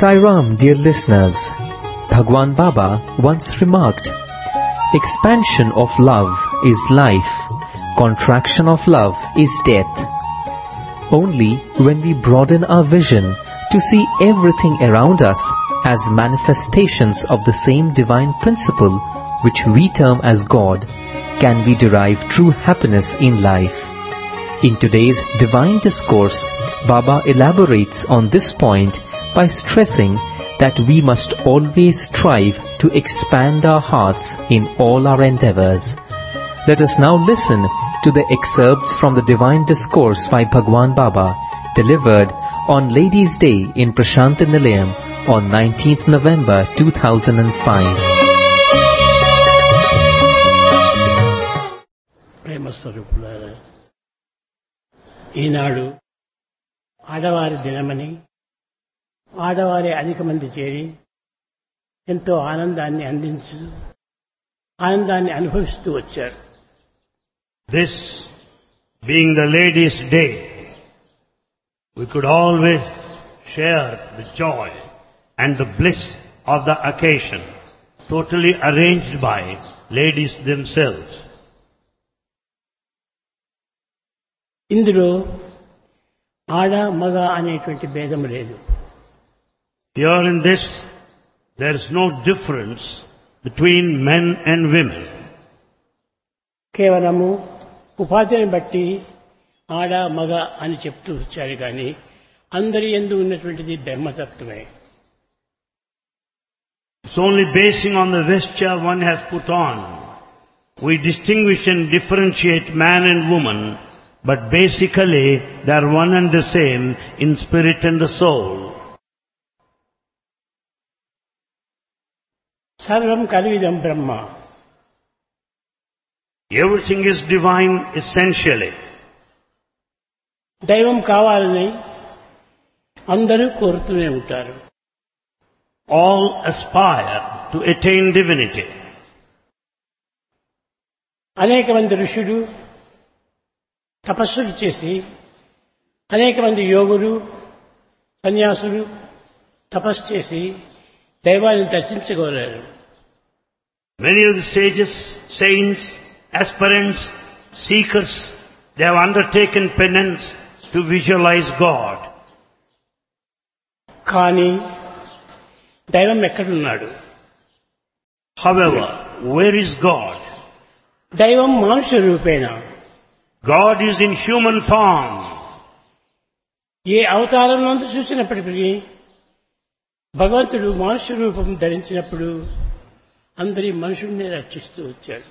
Sai Ram, dear listeners. Bhagwan Baba once remarked, "Expansion of love is life, contraction of love is death." Only when we broaden our vision to see everything around us as manifestations of the same divine principle which we term as God, can we derive true happiness in life. In today's divine discourse, Baba elaborates on this point by stressing that we must always strive to expand our hearts in all our endeavors. Let us now listen to the excerpts from the divine discourse by Bhagwan Baba, delivered on Ladies' Day in Prashanti Nilayam on 19th November 2005. ప్రేమ స్వరూపులారా, ఈనాడు ఆడవారి దినమని ఆడవారి అధిక మంది చేరి ఎంతో ఆనందాన్ని అనుభవిస్తూ వచ్చారు. This being the Ladies' Day, we could always share the joy and the bliss of the occasion, totally arranged by ladies themselves. ఇందులో ఆడ మగ అనేటువంటి భేదం లేదు. Here in this, there is no difference between men and women. కేవలము ఉపాధిని బట్టి ఆడ మగ అని చెప్తూ వచ్చారు కానీ అందరి యందు ఉన్నటువంటిది బ్రహ్మతత్వమే. It's only basing on the vesture one has put on. We distinguish and differentiate man and woman, but basically they are one and the same in spirit and the soul. సర్వం కల్విదం బ్రహ్మ. Everything is divine essentially. దైవం కావాలని అందరూ కోరుతూనే ఉంటారు. All aspire to attain divinity. అనేక మంది ఋషులు తపస్సులు చేసి, అనేక మంది యోగులు సన్యాసులు తపస్సు చేసి దైవాన్ని దర్శించగోరారు. Many of the sages, saints, aspirants, seekers, they have undertaken penance to visualize God. కానీ దైవం ఎక్కడున్నాడు? However, where is God? దైవం మానుష రూపేణ. God is in human form. ఏ అవతారంలో చూసినప్పటికీ భగవంతుడు మానుష రూపం ధరించినప్పుడు అందరి మనుషుల్ని రక్షిస్తూ వచ్చాడు.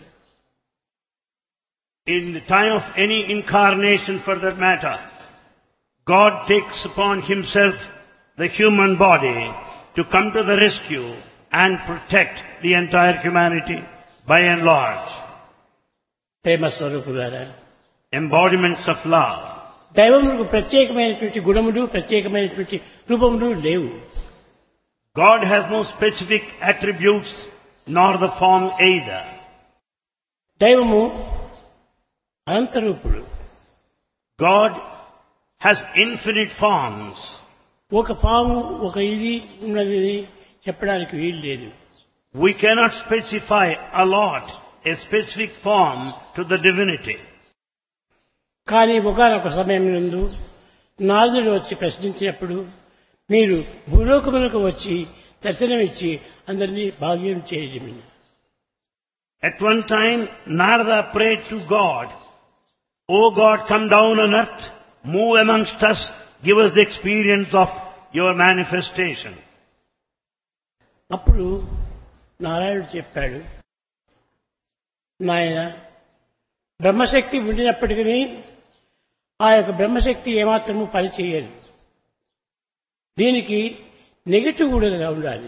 In the time of any incarnation for that matter, God takes upon himself the human body to come to the rescue and protect the entire humanity by and large. ప్రేమ స్వరూపులారా, Embodiments of love. దైవములకు ప్రత్యేకమైనటువంటి గుణములు, ప్రత్యేకమైనటువంటి రూపములు లేవు. God has no specific attributes nor the form either. దైవము అనంతరూపుడు. God has infinite forms. ఒక పాము ఒక ఇది ఉన్నది చెప్పడానికి వీలు లేదు. We cannot specify a lot, a specific form to the divinity. కానీ ఒకనొక సమయం నందు నారదుడు వచ్చి ప్రశ్నించినప్పుడు మీరు భూలోకములకు వచ్చి దర్శనమిచ్చి అందరినీ భాగ్యం చేయజేయండి. At one time, Narada prayed to God, "O God, come down on earth, move amongst us, give us the experience of your manifestation." అప్పుడు నారాయణుడు చెప్పాడు, నాయన, బ్రహ్మశక్తి ఉండినప్పటికీ ఆ యొక్క బ్రహ్మశక్తి ఏమాత్రము పనిచేయదు. దీనికి నెగటివ్ కూడా ఉండాలి.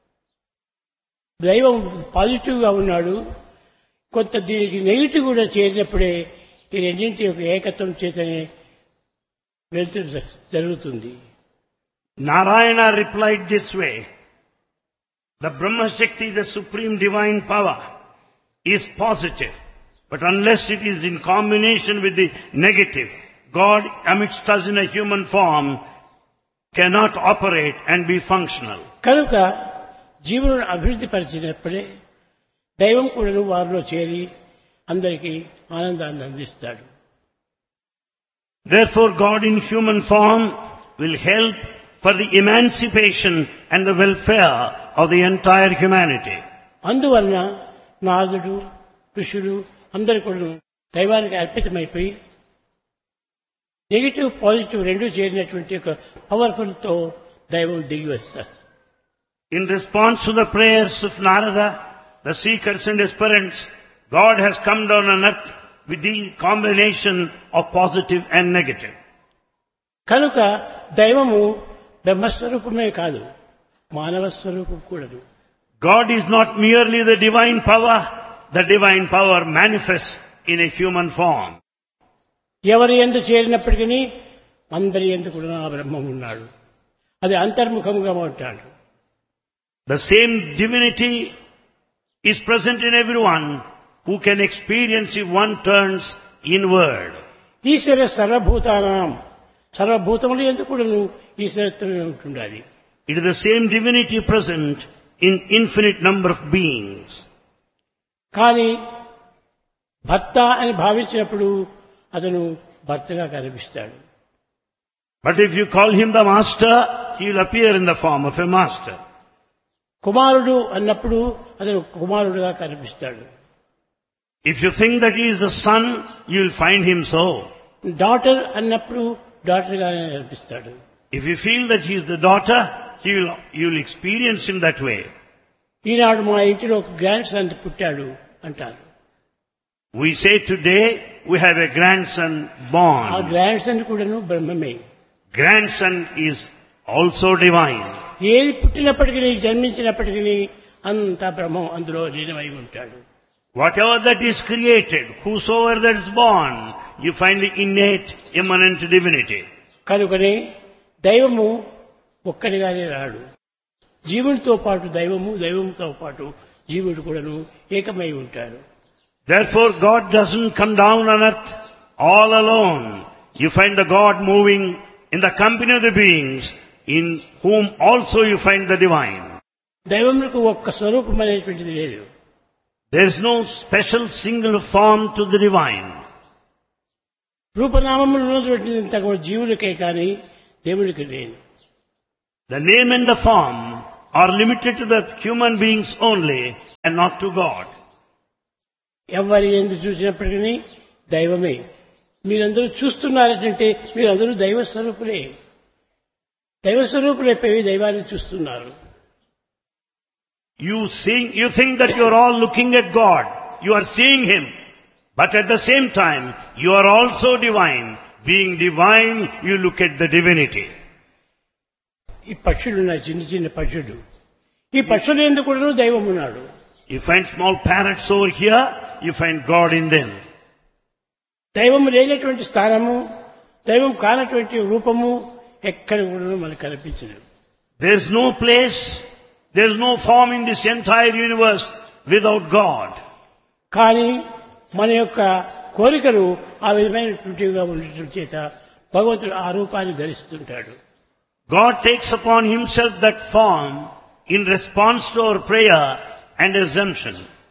దైవం పాజిటివ్గా ఉన్నాడు, కొంత దీనికి నెగిటివ్ కూడా చేరినప్పుడే ఈ రెండింటి యొక్క ఏకత్వం చేతనే వెళ్తూ జరుగుతుంది. Narayana replied this way, "The Brahma Shakti, the supreme divine power, is positive, but unless it is in combination with the negative, God amidst us in a human form cannot operate and be functional. కనుక జీవులను అభివృద్ధి పరిచినప్పుడే దైవం కూడాను వారిలో చేరి అందరికీ ఆనందాన్ని అందిస్తాడు. Therefore, God in human form will help for the emancipation and the welfare of the entire humanity. అందువలన నారదుడు ఋషులు అందరు కూడా దైవానికి అర్పితమైపోయి నెగిటివ్ పాజిటివ్ రెండు చేరినటువంటి ఒక పవర్ఫుల్ తో దైవం దిగి వస్తారు. In response to the prayers of Narada, the seekers and aspirants, God has come down on earth with the combination of positive and negative. కనుక దైవము బ్రహ్మస్వరూపమే కాదు, మానవ స్వరూపం కూడాను. God is not merely the divine power manifests in a human form. ఎవరి యందు చేరినప్పటికీ అందరి యందు కూడా ఆ బ్రహ్మం ఉన్నాడు. అది అంతర్ముఖముగా ఉంటాడు. The same divinity is present in everyone who can experience if one turns inward. ఈశ్వర సర్వభూతానాం, సర్వభూతముల యందు కూడాను ఈశ్వరత్వమే ఉంటుండాలి. It is the same divinity present in infinite number of beings. కానీ భర్త అని భావించినప్పుడు అతను భర్తగా కనిపిస్తాడు. But if you call him the master, he will appear in the form of a master. కుమారుడు అన్నప్పుడు అతను కుమారుడుగా కనిపిస్తాడు. If you think that he is the son, you will find him so. Daughter అన్నప్పుడు డాటర్ గానే కనిపిస్తాడు. If you feel that he is the daughter, you will experience him that way. ఈనాడు మా ఇంటిలో ఒక గ్రాండ్ సన్ పుట్టాడు అంటారు. We say today we have a grandson ఆ born. Grand son కూడాను బ్రహ్మమే. Grandson is also divine. ఏది పుట్టినప్పటికీ జన్మించినప్పటికీ అంతా బ్రహ్మం అందులో లీనమై ఉంటాడు. Whatever that is created, whosoever that is born, you find the innate, immanent divinity. కనుకనే దైవము ఒక్కడిగానే రాడు. జీవునితో పాటు దైవము, దైవంతో పాటు జీవుడు కూడాను ఏకమై ఉంటాడు. Therefore, God doesn't come down on earth all alone. You find the God moving in the company of the beings, in whom also you find the divine. దైవములకు ఒక్క స్వరూపం అనేటువంటిది లేదు. There is no special single form to the divine. రూపనామములు ఉన్నటువంటిదంత కూడా జీవులకే కానీ దేవుడికి లేదు. The name and the form are limited to the human beings only and not to God. ఎవరి ఎందు చూసినప్పటికీ దైవమే. మీరందరూ చూస్తున్నారంటే మీరందరూ దైవ స్వరూపులే. దైవ స్వరూపులైపోయి దైవాన్ని చూస్తున్నారు. You think that you are all looking at God. You are seeing Him. But at the same time, you are also divine. Being divine, you look at the divinity. ఈ పక్షులు ఉన్నాయి, చిన్న చిన్న పక్షులు. ఈ పక్షులు ఎందుకు కూడా దైవం ఉన్నాడు. You find small parrots over here, you find God in them. దైవం లేనటువంటి స్థానము, దైవం కానటువంటి రూపము ఎక్కడ కూడా మనకు కనిపించదు. There is no place, there is no form in this entire universe without God. కానీ మన యొక్క కోరికలు ఆ విధమైనటువంటివిగా ఉండటం చేత భగవంతుడు ఆ రూపాన్ని ధరిస్తుంటాడు. God takes upon Himself that form in response to our prayer and assumption.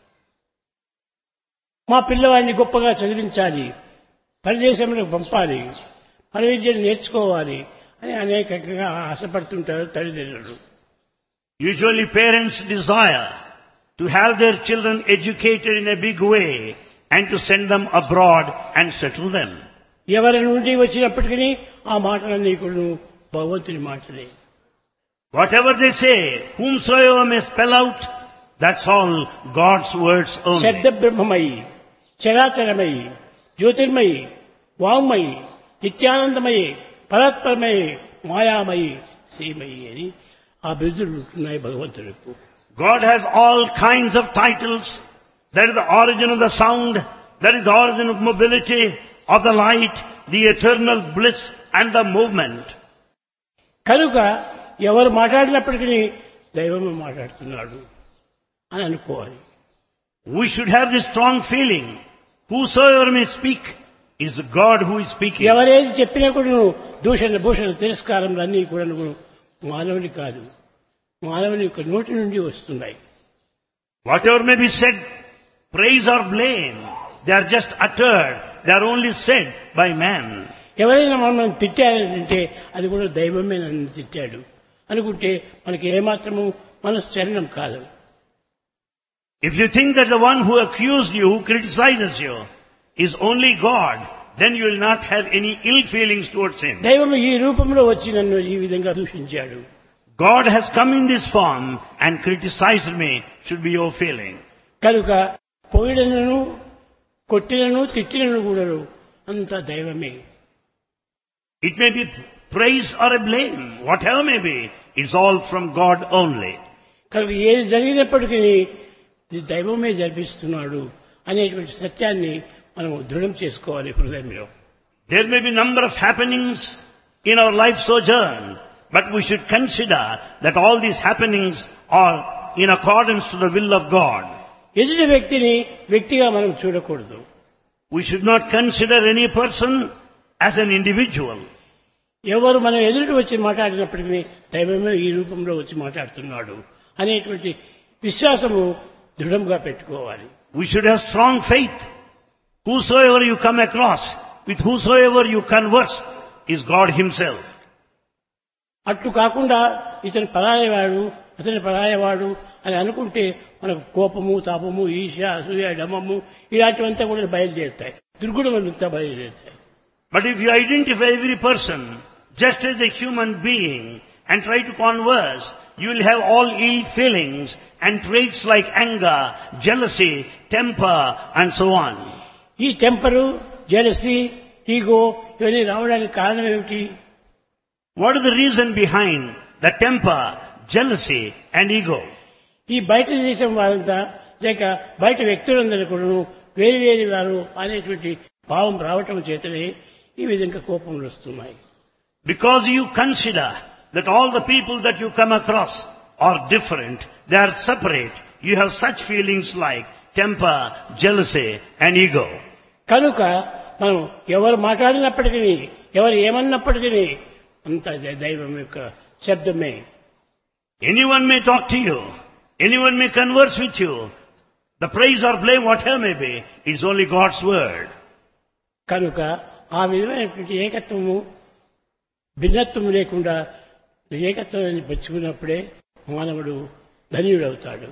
మా పిల్లవాడిని గొప్పగా చదివించాలి, పరదేశంలో పంపాలి, పర విద్యను నేర్చుకోవాలి అని అనేకంగా ఆశపడుతుంటారు తల్లిదండ్రులు. Usually parents desire to have their children educated in a big way and to send them abroad and settle them. ఎవరి నుండి వచ్చినప్పటికీ ఆ మాటలన్నీ కూడా భగవంతుని మాటలే. Whatever they say, whomsoever may spell out, that's all God's words only. శబ్ద బ్రహ్మమయి, చరాచరమయి, జ్యోతిర్మయి, వాంగ్మయి, నిత్యానందమయి, పరాత్పరమయి, మాయామయి, శ్రీమయి అని ఆ బిరుదులు ఉంటున్నాయి భగవంతుడికి. God has all kinds of titles. That is the origin of the sound. That is the origin of mobility, of the light, the eternal bliss and the movement. కనుక ఎవరు మాట్లాడినప్పటికీ దైవమే మాట్లాడుతున్నాడు అని అనుకోవాలి. We should have this strong feeling. Whosoever may speak, It is God who is speaking. ఎవరేది చెప్పినా కూడా దూషణ భూషణ తిరస్కారములు అన్నీ కూడా మానవుని కాదు, మానవుని యొక్క నోటి నుండి వస్తున్నాయి. Whatever may be said, praise or blame, they are just uttered. They are only said by man. ఎవరైనా మనం తిట్టారంటే అది కూడా దైవమే నన్ను తిట్టాడు అనుకుంటే మనకి ఏమాత్రము మనసు చలనం కాదు. If you think that the one who accused you, who criticizes you, is only God, then you will not have any ill feelings towards him. దైవం ఈ రూపంలో వచ్చి నన్ను ఈ విధంగా దూషించాడు. God has come in this form and criticized me, should be your feeling. కనుక పొగిడనను కొట్టినను తిట్టినను కూడా అంతా దైవమే. It may be praise or a blame, whatever may be, it's all from God only. కనుక ఏది జరిగినప్పటికీ ఇది దైవమే జరిపిస్తున్నాడు అనేటువంటి సత్యాన్ని మనం దృఢం చేసుకోవాలి హృదయంలో. There may be number of happenings in our life sojourn, but we should consider that all these happenings are in accordance to the will of God. ఎదుటి వ్యక్తిని వ్యక్తిగా మనం చూడకూడదు. We should not consider any person as an individual. ఎవరు మనం ఎదుటి వచ్చి మాట్లాడినప్పటికీ దైవమే ఈ రూపంలో వచ్చి మాట్లాడుతున్నాడు అనేటువంటి విశ్వాసము దృఢంగా పెట్టుకోవాలి. We should have strong faith. Whosoever you come across, with whosoever you converse, is God himself. అట్లు కాకుండా ఇతను పరాయవాడు అతని పరాయవాడు అని అనుకుంటే మనకు కోపము తాపము ఈర్ష్య అసూయ డమము ఇలాంటివంతా కూడా బయలుదేరుతాయి, దుర్గుణమంతా బయలుదేరుతాయి. But if you identify every person just as a human being and try to converse, you will have all ill feelings and traits like anger, jealousy, temper and so on. ఈ టెంపరు, జెలసీ, ఈగో ఇవన్నీ రావడానికి కారణం ఏమిటి? What is the reason behind the temper, jealousy and ego? ఈ బయట దేశం వారంతా లేక బయట వ్యక్తులందరూ కూడా వేరు వేరు వారు అనేటువంటి భావం రావటం చేతనే ఈ విధంగా కోపములు వస్తున్నాయి. Because you consider that all the people that you come across are different, they are separate, you have such feelings like temper, jealousy and ego. కనుక మనం ఎవరు మాట్లాడినప్పటికీ ఎవరు ఏమన్నప్పటికీ అంత దైవం యొక్క శబ్దమే. Anyone may talk to you, anyone may converse with you, the praise or blame whatever may be, it's only God's word. కనుక ఆ విధమైనటువంటి ఏకత్వము భిన్నత్వము లేకుండా ఏకత్వాన్ని పెంచుకున్నప్పుడే మానవుడు ధన్యుడవుతాడు.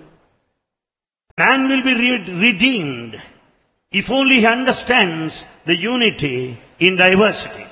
Man will be redeemed if only he understands the unity in diversity.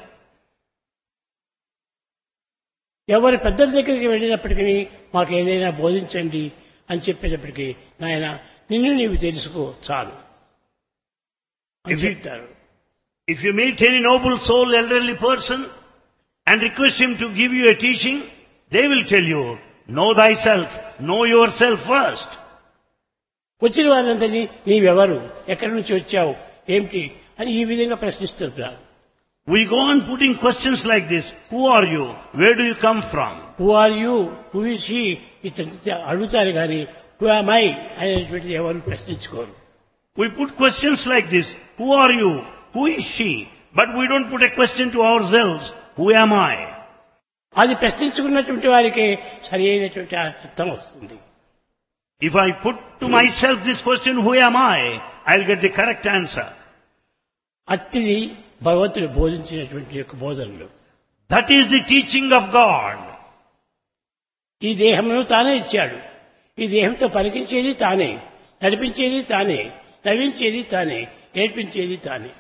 ఎవరి పెద్దల దగ్గరికి వెళ్ళినప్పటికీ మాకు ఏదైనా బోధించండి అని చెప్పేటప్పటికీ నాయన నిన్ను నీవు తెలుసుకో చాలు అని చెప్తారు. If you meet any noble soul, elderly person and request him to give you a teaching, they will tell you, know thyself, know yourself first. వచ్చిన వారందరినీ నీవెవరు, ఎక్కడి నుంచి వచ్చావు, ఏమిటి అని ఈ విధంగా ప్రశ్నిస్తుంటారు. We go on putting questions like this. Who are you? Where do you come from? Who are you, who is he ఇట్లా అడుగుతారు కానీ హూ ఆమ్ ఐ అనేటువంటిది ఎవరు ప్రశ్నించుకోరు. We put questions like this. Who are you? Who is she? But we don't put a question to ourselves. Who am I? అది ప్రశ్నించుకున్నటువంటి వారికి సరి అయినటువంటి అర్థం వస్తుంది. If I put to myself this question, who am I? I'll get the correct answer. అట్టిది భగవంతుడు బోధించినటువంటి యొక్క బోధనలు. That is the teaching of God. ఈ దేహమును తానే ఇచ్చాడు. ఈ దేహంతో పలికించేది తానే, నడిపించేది తానే, నవ్వించేది తానే, ఏడ్పించేది తానే.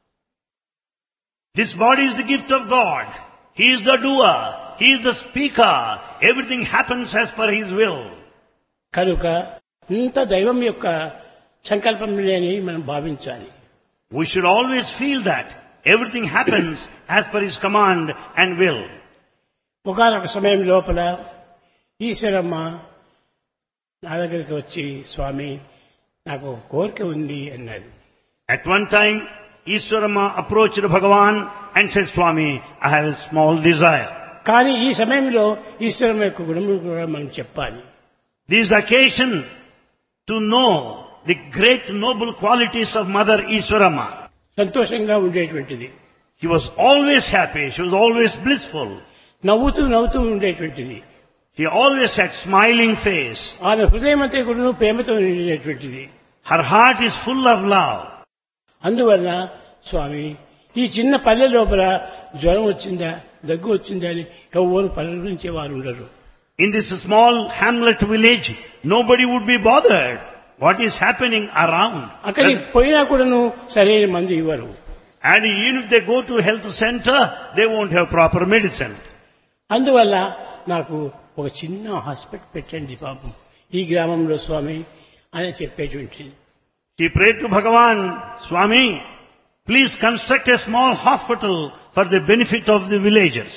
This body is the gift of God. He is the doer. He is the speaker. Everything happens as per His will. కనుక ఇంత దైవం యొక్క సంకల్పం లేని మనం భావించాలి. We should always feel that everything happens as per His command and will. ఒకనొక సమయం లోపల ఈశ్వరమ్మ నా దగ్గరికి వచ్చి స్వామి నాకు కోరిక ఉంది అన్నది. At one time, Ishwarama approached Bhagavan and said, Swami, I have a small desire. కానీ ఈ సమయంలో ఈశ్వరమ్మ యొక్క గుణములు కూడా మనం చెప్పాలి. This is occasion to know the great noble qualities of Mother Ishwarama. సంతోషంగా ఉండేటువంటిది. She was always happy. She was always blissful. నవ్వుతూ నవ్వుతూ ఉండేటువంటిది. She always had smiling face. ఆమె హృదయం అంతా కూడా ప్రేమతో నిండినటువంటిది. Her heart is full of love. అందువలన స్వామి ఈ చిన్న పల్లె లోపల జ్వరం వచ్చిందా, దగ్గు వచ్చిందా అని ఎవరు పరిగణించే వారు ఉండరు. In this small hamlet village, nobody would be bothered what is happening around. అక్కడికి పోయినా కూడాను సరైన మందు ఇవ్వరు. And even if they go to health center, they won't have proper medicine. అందువల్ల నాకు ఒక చిన్న హాస్పిటల్ పెట్టండి పాపం ఈ గ్రామంలో స్వామి అని చెప్పేటువంటిది. She prayed to Bhagavan, Swami, please construct a small hospital for the benefit of the villagers.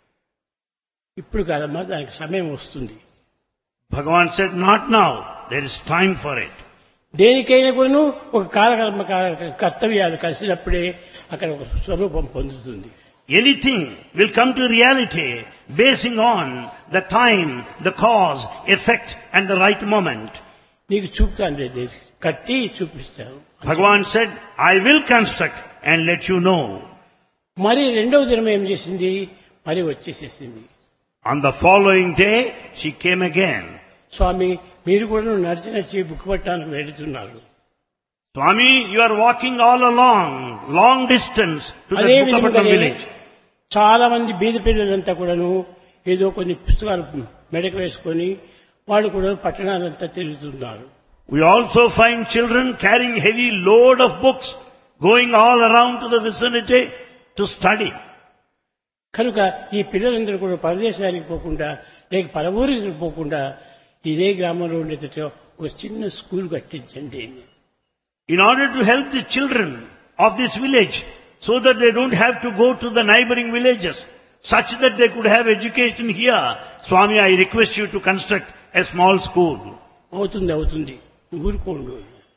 ఇప్పుడు కాదమ్మా, దానికి సమయం వస్తుంది. Bhagavan said, not now. There is time for it. దేనికైనా కూడాను ఒక కాలకర్మ కర్తవ్యాలు కలిసినప్పుడే అక్కడ ఒక స్వరూపం పొందుతుంది. Anything will come to reality basing on the time, the cause, effect and the right moment. నీకు చూపుతాను లేదు, కట్టి చూపిస్తాను. Bhagavan said, I will construct and let you know. మరి రెండవ దినం ఏం చేసింది, మరి వచ్చేసేసింది. On the following day, she came again. స్వామి మీరు కూడా నడిచి నడిచి బుక్ పట్టడానికి వెళుతున్నారు. Swami, you are walking all along, long distance to the Bukkapatnam village. చాలా మంది బీద పిల్లలంతా కూడాను ఏదో కొన్ని పుస్తకాలు మెడకు వేసుకొని వాళ్ళు కూడా పట్టణాలంతా తిరుగుతున్నారు. We also find children carrying heavy load of books going all around to the vicinity to study. కనుక ఈ పిల్లలందరూ కూడా పరదేశానికి పోకుండా లేక పరవూరికి పోకుండా ఇదే గ్రామంలో ఉండేటట్టు ఒక చిన్న school కట్టించండి. In order to help the children of this village so that they don't have to go to the neighboring villages, such that they could have education here, Swami, I request you to construct a small school. అవుతుంది ఊరుకోండు.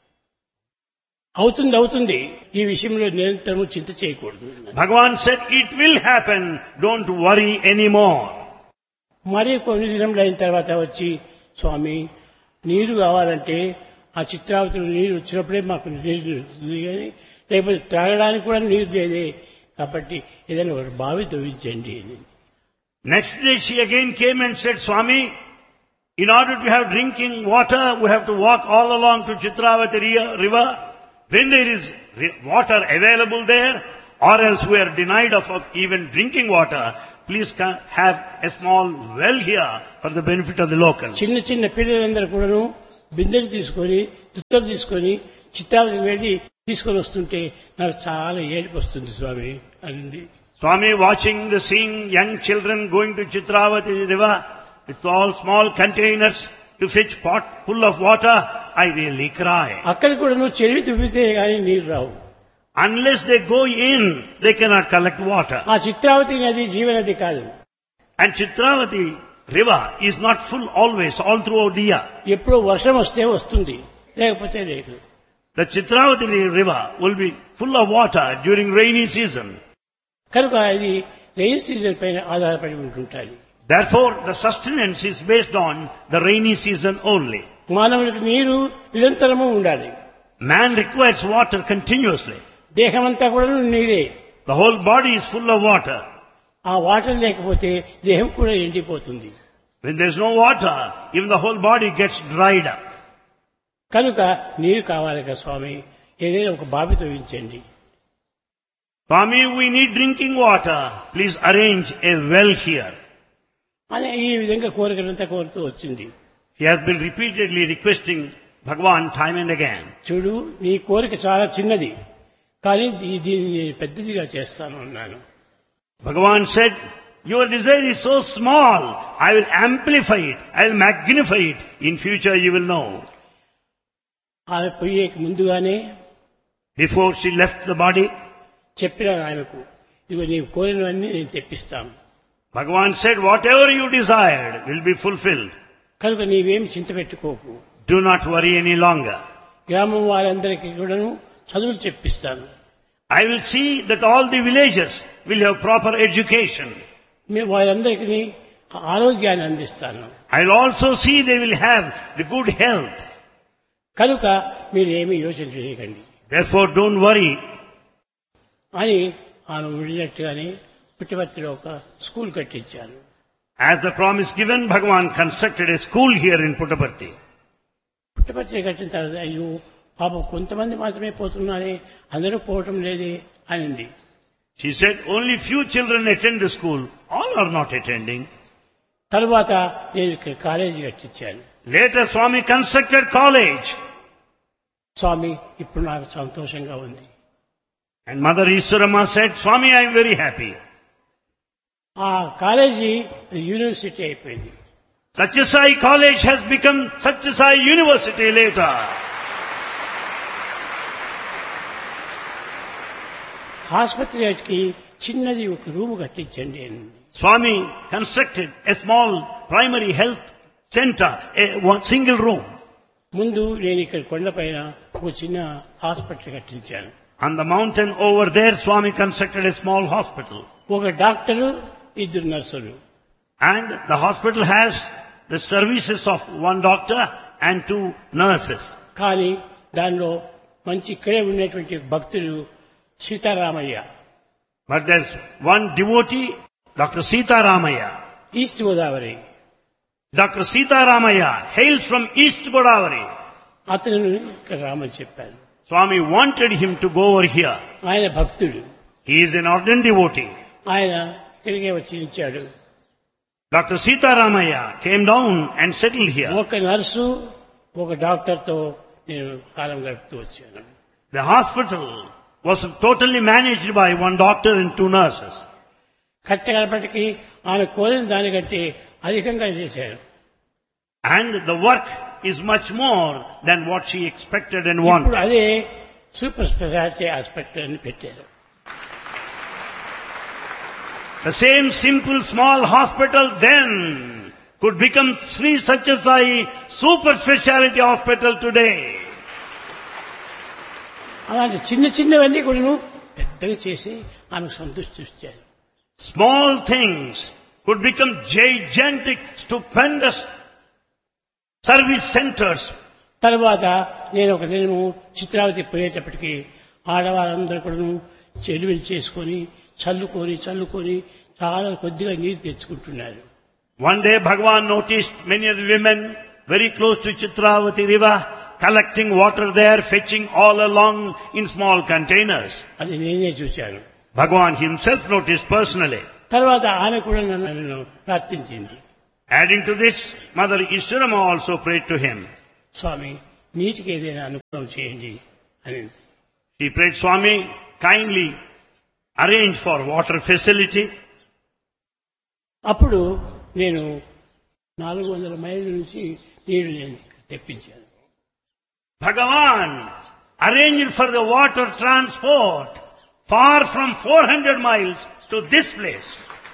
అవుతుంది ఈ విషయంలో నిరంతరము చింత చేయకూడదు. Bhagavan said, it will happen, don't worry anymore. మరి కొన్ని దినములు అయిన తర్వాత వచ్చి స్వామి నీరు కావాలంటే ఆ చిత్రావతిలో నీరు వచ్చినప్పుడే మాకు నీరు కానీ లేకపోతే త్రాగడానికి కూడా నీరు లేదే, కాబట్టి ఏదైనా ఒక బావి తవ్వించండి. Next day she again came and said, Swami, in order to have drinking water, we have to walk all along to Chitravati river. When there is water available there, or else we are denied of even drinking water, please have a small well here for the benefit of the locals. చిన్న చిన్న పిల్లలందరూ కూడాను బిందెలు తీసుకొని దుక్కలు తీసుకొని చిత్రావతికి వెళ్ళి తీసుకొని వస్తుంటే నాకు చాలా ఏడుపు వస్తుంది స్వామి అంది. Swami, seeing young children going to Chitravati river with all small containers to fetch pot full of water, I really cry. అక్కడ కూడా నువ్వు చెవి తువ్వితే గానీ నీరు రావు. Unless they go in, they cannot collect water. ఆ చిత్రావతి నది జీవనది కాదు. And Chitravati river is not full always, all throughout the year. ఎప్పుడో వర్షం వస్తే వస్తుంది, లేకపోతే లేదు. The Chitravati river will be full of water during rainy season. కనుక ఇది రెయిన్ సీజన్ పైన ఆధారపడి ఉంటుంటాయి. Therefore, the sustenance is based on the rainy season only. మానవునికి నీరు నిరంతరము ఉండాలి. Man requires water continuously. దేహమంతా కూడా నీరే. The whole body is full of water. ఆ వాటర్ లేకపోతే దేహం కూడా ఎండిపోతుంది. When there is no water, even the whole body gets dried up. కనుక నీరు కావాలి కదా స్వామి, ఏదైనా ఒక బావి తవ్వించండి. Swami, we need drinking water. Please arrange a well here. అని ఈ విధంగా కోరికలంతా కోరుతూ వచ్చింది. He has been repeatedly requesting Bhagavan time and again. చూడు, నీ కోరిక చాలా చిన్నది, కానీ దీన్ని పెద్దదిగా చేస్తాను అన్నాను. Bhagavan said, your desire is so small, I will amplify it, I will magnify it. In future you will know. ఆమె పోయే ముందుగానే Before she left the body, చెప్పినాను ఆయనకు, ఇదిగో నీవు కోరినవన్నీ నేను తెప్పిస్తాను. Bhagavan said, whatever you desired will be fulfilled. కనుక నీవేం చింత పెట్టుకోకు. Do not worry any longer. గ్రామం వారందరికీ కూడాను చదువులు చెప్పిస్తాను. I will see that all the villagers will have proper education. వారందరికీ ఆరోగ్యాన్ని అందిస్తాను. I will also see they will have the good health. కనుక మీరు ఏమీ యోచన చేయకండి. Therefore don't worry. అని ఆమె విడినట్టుగానే పుట్టపర్తిలో ఒక school కట్టించాను. As the promise given, Bhagavan constructed a school here in Puttaparthi. Puttaparthi కట్టిన తర్వాత అయ్యో పాపం కొంతమంది మాత్రమే పోతున్నారే, అందరూ పోవటం లేదే అనింది. She said, only few children attend the school. All are not attending. తర్వాత నేను ఇక్కడ college కట్టించాను. Later, Swami constructed college. స్వామి ఇప్పుడు నాకు సంతోషంగా ఉంది. And Mother Ishwarama said, Swami, I am very happy. ఆ కాలేజీ యూనివర్సిటీ అయిపోయింది. Satyasai College has become Satyasai University later. ఆసుపత్రికి చిన్నది ఒక రూమ్ కట్టించండి అనింది. Swami constructed a small primary health center, one single room. ముందు నేను ఇక్కడ కొండపైన ఒక చిన్న hospital కట్టించాను. On the mountain over there, Swami constructed a small hospital. ఒక డాక్టరు, ఇద్దరు నర్సులు. And the hospital has the services of one doctor and two nurses. కానీ దానిలో మంచి ఇక్కడే ఉన్నటువంటి భక్తులు Sitaramayya, But there's one devotee, Dr. Sita Ramaya. East Godavari. Dr. Sita Ramaya hails from East Godavari. అతను ఇక్కడ రామని చెప్పాను. Swami wanted him to go over here. ఆయన భక్తుడు. He is an ardent devotee. ఆయన ఇక్కడికే వచ్చి ఇచ్చాడు. Dr. Sita Ramaya came down and settled here. ఒక నర్సు, ఒక డాక్టర్తో నేను కాలం గడుపుతూ వచ్చాను. The hospital was totally managed by one doctor and two nurses. కట్టగలపటికి ఆమె కోరిన దానికంటే అధికంగా చేశారు. And the work is much more than what she expected and ఇప్పుడు wanted. అదే సూపర్ స్పెషాలిటీ హాస్పిటల్ అని పెట్టారు. The same simple small hospital then could become Sri Satyasai Super Speciality Hospital today. అలాంటి చిన్న చిన్నవన్నీ కూడా పెద్దగా చేసి ఆమెకు సంతృష్టి ఇచ్చారు. Small things could become gigantic, stupendous service centers. తర్వాత నేను ఒక దినము చిత్రావతి పోయేటప్పటికి ఆడవారందరూ కూడా చెలువలు చేసుకొని చల్లుకొని చాలా కొద్దిగా నీరు తెచ్చుకుంటున్నారు. One day Bhagavan noticed many of the women very close to Chitravati river collecting water there, fetching all along in small containers. అది నేనే చూశాను. Bhagavan himself noticed personally. తర్వాత ఆమె కూడా నన్ను ప్రార్థించింది. Adding to this, Mother Ishwarama also prayed to him. స్వామి నీటికి ఏదైనా అనుకూలం చేయండి అని. He prayed, Swami, kindly arrange for water facility. అప్పుడు నేను 400 మైళ్ళ నుంచి నీరు నేను తెప్పించాను. Bhagavan arranged for the water transport far from 400 miles to this place.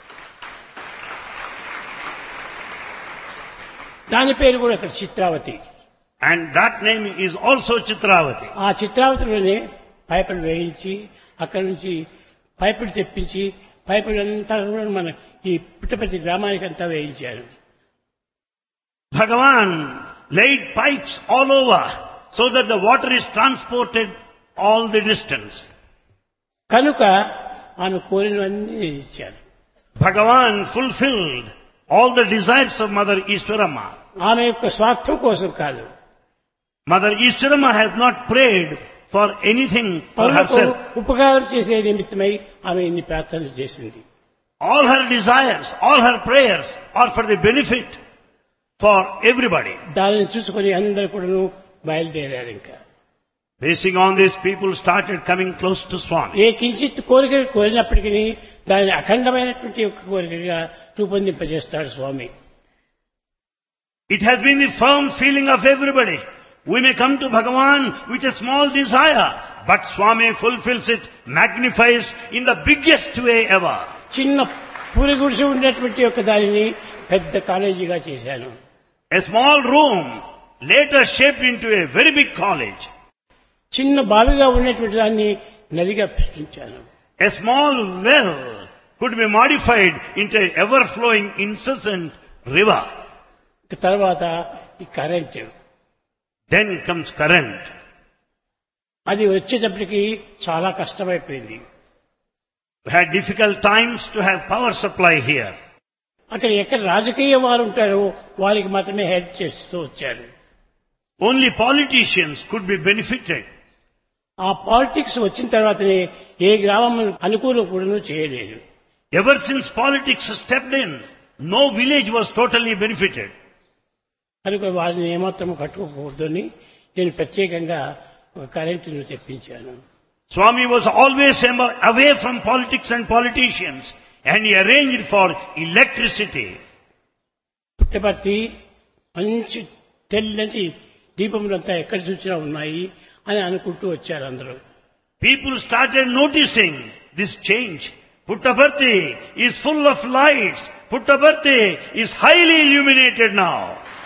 దాని పేరు కూడా ఇక్కడ Chitravati. And that name is also Chitravati. ఆ చిత్రావతిలోనే పైపులు వేయించి అక్కడి నుంచి పైపులు తెప్పించి పైపులు అంతా కూడా మన ఈ పుట్టపర్తి గ్రామానికి అంతా వేయించారు. Bhagavan laid pipes all over so that the water is transported all the distance. కనుక ఆమె కోరినవన్నీ ఇచ్చారు. Bhagavan fulfilled all the desires of Mother Ishwarama. ఆమె యొక్క స్వార్థం కోసం కాదు. Mother Ishwarama has not prayed for anything for herself. ఉపకారం చేసే నిమిత్తమై ఆమె ఇన్ని ప్రార్థనలు చేసింది. All her desires, all her prayers are for the benefit for everybody. దానిని చూసుకొని అందరూ కూడా బయలుదేరారు. ఇంకా Basing on this, people started coming close to Swami. ఏ కించిత్ కోరిక కోరినప్పటికీ దానిని అఖండమైనటువంటి ఒక కోరికగా రూపొందింపజేస్తాడు స్వామి. It has been the firm feeling of everybody. We may come to Bhagavan with a small desire, but Swami fulfills it, magnifies in the biggest way ever. చిన్న పూరి గుడిసె ఉండేటువంటి ఒక దానిని పెద్ద కాలేజీగా చేశాను. A small room later shaped into a very big college. చిన్న బావిగా ఉన్నటువంటి దాన్ని నదిగా సృష్టించాను. A small well could be modified into an ever-flowing, incessant river. తర్వాత ఈ కరెంట్. Then comes current. అది వచ్చేటప్పటికి చాలా కష్టమైపోయింది. We had difficult times to have power supply here. అక్కడ ఎక్కడ రాజకీయ వారు ఉంటారో వారికి మాత్రమే హెల్ప్ చేస్తూ వచ్చారు. Only politicians could be benefited. ఆ పాలిటిక్స్ వచ్చిన తర్వాతనే ఏ గ్రామం అనుకూలం కూడా చేయలేదు. Ever since politics stepped in, no village was totally benefited. కనుక వారిని ఏమాత్రం కట్టుకోకూడదని నేను ప్రత్యేకంగా ఒక కరెంటును తెప్పించాను. Swami was always away from politics and politicians, and he arranged for electricity. Puttaparthi మంచి తెల్లని దీపములంతా ఎక్కడ చూసినా ఉన్నాయి అని అనుకుంటూ వచ్చారు అందరూ. People started noticing this change. Puttaparthi is full of lights. Puttaparthi is highly illuminated now.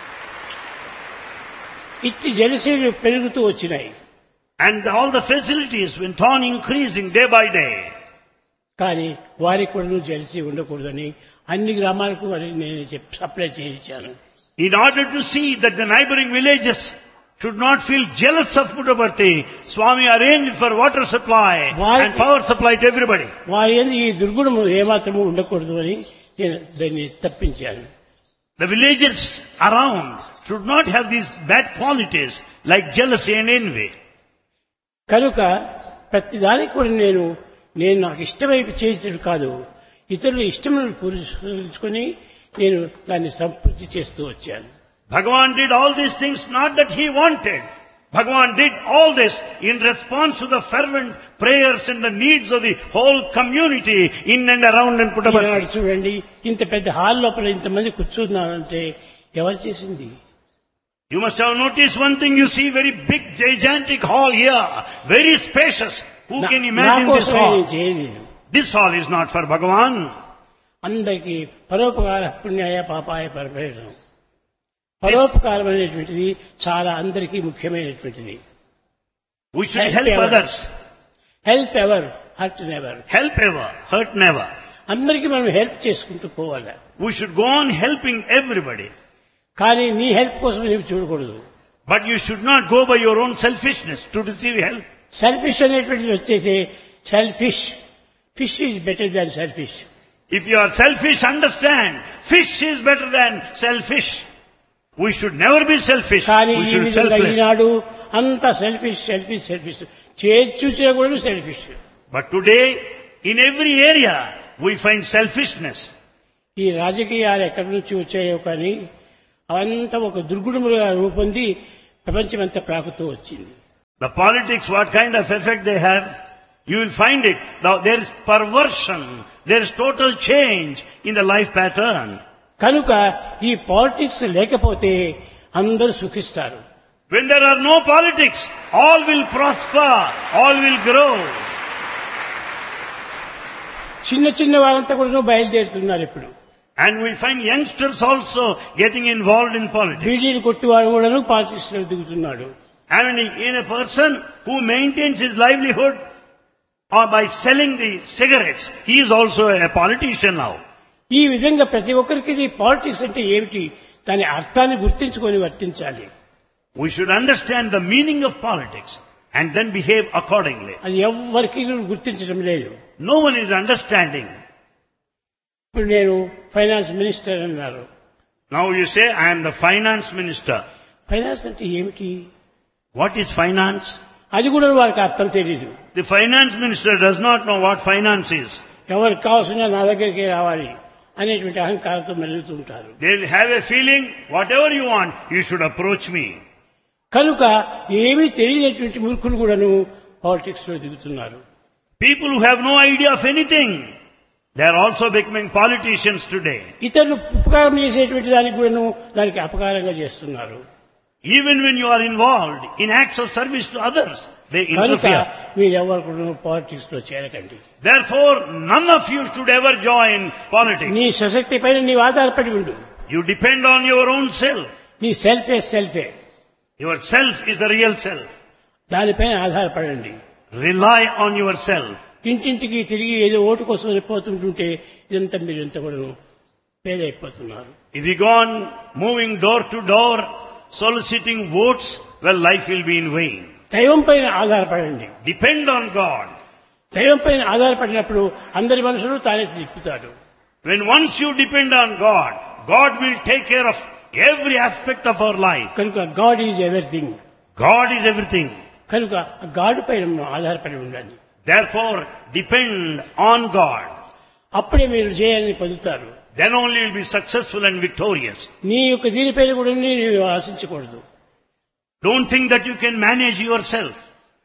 ఇట్టి జలశీలు పెరుగుతూ వచ్చినాయి. And all the facilities went on increasing day by day. కానీ వారికి కూడా జలసీ ఉండకూడదని అన్ని గ్రామాలకు నేను సప్లై చేయించాను. In order to see that the neighboring villages should not feel jealous of Puttaparthi, Swami arranged for water supply and power supply to everybody. వారి యందు ఈ దుర్గుణము ఏమాత్రము ఉండకూడదు అని నేను దాన్ని తప్పించాను. The villagers around should not have these bad qualities like jealousy and envy. కనుక ప్రతిదానికి కూడా నేను నాకు ఇష్టమైపు చేసేది కాదు, ఇతరుల ఇష్టములను పూరించుకొని నేను దాన్ని సంపూర్తి చేస్తూ వచ్చాను. Bhagavan did all these things not that he wanted. Bhagavan did all this in response to the fervent prayers and the needs of the whole community in and around in Puttaparthi. చూడండి, ఇంత పెద్ద hall లోపల ఇంతమంది కూర్చున్నారంటే ఎవరు చేసింది? You must have noticed one thing. You see very big, gigantic hall here, very spacious. Who can imagine this hall? This hall is not for Bhagavan. అందరికీ పరోపకార పుణ్యాయ పాపాయ పరపేయడం. పరోపకారం అనేటువంటిది చాలా అందరికీ ముఖ్యమైనటువంటిది. We should help others. Help ever, hurt never. Help ever, hurt never. అందరికీ మనం help చేసుకుంటూ పోవాలి. We should go on helping everybody. కానీ నీ హెల్ప్ కోసం నీవు చూడకూడదు. But you should not go by your own selfishness to receive help. Selfish అనేటువంటిది వచ్చేసి selfish. Fish is better than selfish. If you are selfish, understand, fish is better than selfish. We should never be selfish. కానీ We ఈ should be విధంగా selfless. ఈనాడు అంతా selfish selfish selfish చూసినా కూడా selfish. But today, in every area, we find selfishness. ఈ రాజకీయాలు ఎక్కడి నుంచి వచ్చాయో కానీ అవంతా ఒక దుర్గుణములుగా రూపొంది ప్రపంచమంతా ప్రాకుతూ వచ్చింది. The politics, what kind of effect they have, you will find it. Now, there is perversion, there is total change in the life pattern. కనుక ఈ పాలిటిక్స్ లేకపోతే అందరూ సుఖిస్తారు. When there are no politics, all will prosper, all will grow. చిన్న చిన్న వారంతా కూడా బయలుదేరుతున్నారు ఇప్పుడు. And we find youngsters also getting involved in politics. బీడీలు కొట్టువాడు కూడా పాలిటిక్స్ లో దిగుతున్నాడు. And in a person who maintains his livelihood or by selling the cigarettes, he is also a politician now. ఈ విధంగా ప్రతి ఒక్కరికి పాలిటిక్స్ అంటే ఏమిటి, దాని అర్థాన్ని గుర్తించుకొని వర్తించాలి. We should understand the meaning of politics and then behave accordingly. అది ఎవ్వరికి గుర్తించడం లేదు. No one is understanding. ఇప్పుడు నేను ఫైనాన్స్ మినిస్టర్ అన్నారు. Now you say, I am the finance minister. Finance అంటే ఏమిటి? What is finance? అది కూడా వారికి అర్థం తెలియదు. The finance minister does not know what finance is. ఎవరికి కావాల్సిన నా దగ్గరికి రావాలి అనేటువంటి అహంకారంతో మెలుగుతూ ఉంటారు. They will have a feeling, whatever you want, you should approach me. కనుక ఏమీ తెలియనటువంటి మూర్ఖులు కూడాను పాలిటిక్స్ లో దిగుతున్నారు. People who have no idea of anything, they are also becoming politicians today. ఇతరులు ఉపకారం చేసేటువంటి దానికి కూడాను దానికి అపకారంగా చేస్తున్నారు. Even when you are involved in acts of service to others, they కనుక interfere. మీరెవరు కూడా పాలిటిక్స్ లో చేరకండి. Therefore, none of you should ever join politics. నీ సశక్తి పైన నీవు ఆధారపడి ఉండు. You depend on your own self. నీ సెల్ఫే సెల్ఫే. Your self is the real self. దానిపైన ఆధారపడండి. Rely on yourself. ఇంటింటికి తిరిగి ఏదో ఓటు కోసం వెళ్ళిపోతుంటుంటే ఇదంతా మీరంతా కూడా పేదైపోతున్నారు. If you go on moving door to door, soliciting votes, well, life will be in vain. దైవం పైన ఆధారపడండి. Depend on God. దైవం పైన ఆధారపడినప్పుడు అందరి మనసులు తానే తిప్పుతాడు. When once you depend on God, God will take care of every aspect of our life. కనుక God is everything. God is everything. కనుక God పైన మనం ఆధారపడి ఉండాలి. Therefore, depend on God. అప్పుడే మీరు జయాన్ని పొందుతారు. Then only you will be successful and victorious. నీ యొక్క దీనిపైన కూడా నీవు ఆశించకూడదు. Don't think that you can manage yourself.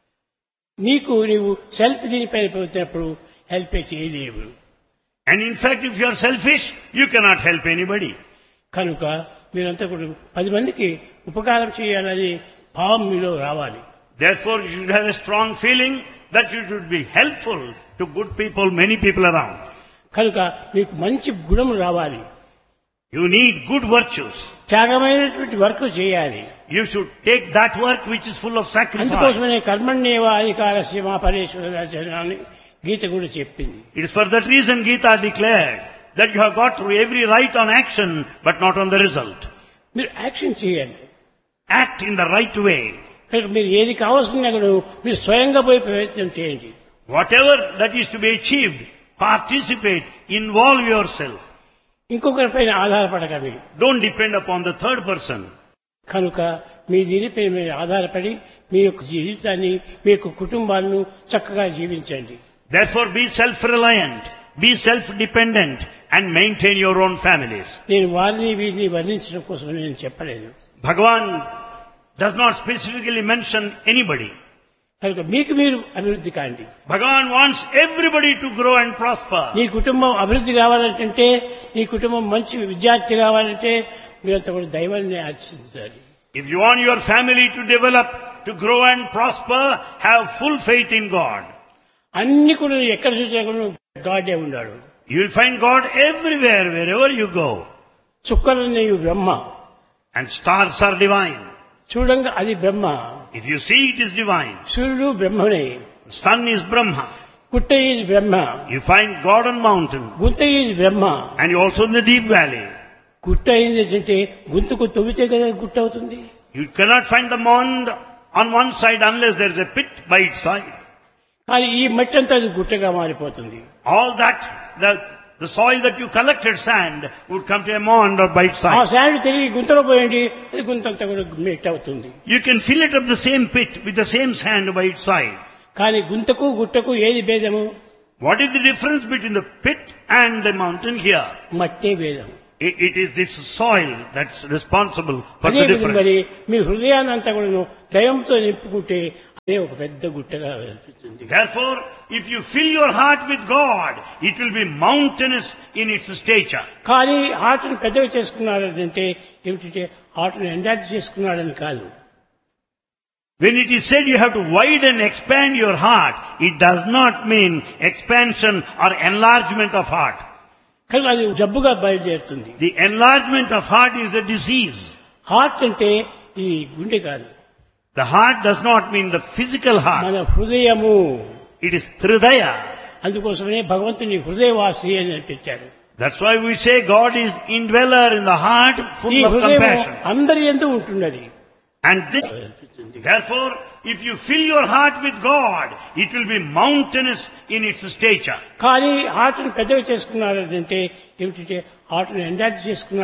నీవు సెల్ఫ్ దీనిపైన వచ్చినప్పుడు హెల్ప్ చేయలేవు. And in fact, if you are selfish, you cannot help anybody. కనుక మీరంతా కూడా 10 మందికి ఉపకారం చేయాలని భావం మీలో రావాలి. Therefore, you should have a strong feeling that you should be helpful to good people, many people around. కనుక మీకు మంచి గుణం రావాలి. You need good virtues. త్యాగమైనటువంటి work చేయాలి. You should take that work which is full of sacrifice. అందుకోసమే కర్మణ్యేవ అధికారస్య మా పరేశ్వర అని గీత కూడా చెప్పింది. It is for that reason Gita declared that you have got every right on action but not on the result. మీరు action చేయండి. Act in the right way. కనుక మీరు ఏది కావాల్సిన కూడా మీరు స్వయంగా పోయి ప్రయత్నం చేయండి. Whatever that is to be achieved, participate, involve yourself. ఇంకొకరిపైన ఆధారపడకండి. Don't depend upon the third person. కనుక మీ దీనిపై మీరు ఆధారపడి మీ యొక్క జీవితాన్ని మీ యొక్క కుటుంబాలను చక్కగా జీవించండి. Therefore, be self-reliant, be self-dependent and maintain your own families. నేను వారిని వీరిని వర్ణించడం కోసం నేను చెప్పలేదు. Bhagavan does not specifically mention anybody. కనుక మీకు మీరు అభివృద్ధి కాండి. Bhagavan wants everybody to grow and prosper. నీ కుటుంబం అభివృద్ధి కావాలంటే నీ కుటుంబం మంచి విద్యార్థి కావాలంటే మీరంతా కూడా దైవాన్ని ఆశించాలి. If you want your family to develop, to grow and prosper, have full faith in God. అన్ని కూడా ఎక్కడ చూసినా కూడా గాడే ఉన్నాడు. You will find God everywhere, wherever you go. చుక్కలనేవి Brahma. And stars are divine. చూడంగా అది బ్రహ్మ. If you see, it is divine. సూర్యుడు బ్రహ్మనే. The sun is Brahma. గుట్ట is Brahma. You find God on mountain. గుంత is Brahma. And you also in the deep valley. గుట్ట ఏంటంటే గుంతకు తవ్వితే కదా గుట్ట అవుతుంది. You cannot find the mound on one side unless there is a pit by its side. కానీ ఈ మట్టి అంతా అది గుట్టగా మారిపోతుంది. All that, the soil that you collected sand would come to a mound or by its ఆ side. Sand తిరిగి గుంతలో పోయండి అది గుంత అంతా కూడా మెట్ అవుతుంది. You can fill it up the same pit with the same sand by its side. కానీ గుంతకు గుట్టకు ఏది భేదము? What is the difference between the pit and the mountain here? మట్టే భేదం. It is this soil that's responsible for అదే the విధంగా difference. మరి మీ హృదయాన్ని అంతా కూడా దైవంతో నింపుకుంటే అదే ఒక పెద్ద గుట్టగా అనిపిస్తుంది. Therefore, if you fill your heart with God, it will be mountainous in its stature. కానీ హార్ట్ను పెద్దగా చేసుకున్నాడంటే ఏమిటంటే హార్ట్ను ఎండార్జ్ చేసుకున్నాడని కాదు. When it is said you have to widen, expand your heart, it does not mean expansion or enlargement of heart. కానీ అది జబ్బుగా బయలుదేరుతుంది. The enlargement of heart is the disease. Heart అంటే ఈ గుండె కాదు. The heart does not mean the physical heart. మన హృదయము. It is Hridaya. అందుకోసమనే భగవంతుని హృదయవాసి అని పెట్టాడు. That's why we say God is indweller in the heart, ఈ full of హృదయం compassion. అందరి యందు ఉంటున్నది. And this, therefore, if you fill your heart with God, it will be mountainous in its stature. కానీ హార్ట్ను పెద్దగా చేసుకున్నాడంటే ఏమిటంటే హార్ట్ను ఎండార్జ్ చేసుకున్నాడు